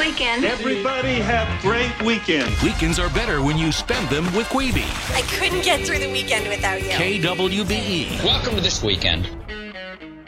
weekend. Everybody have great weekends. Weekends are better when you spend them with Queeby. I couldn't get through the weekend without you. KWBE. Welcome to This Weekend.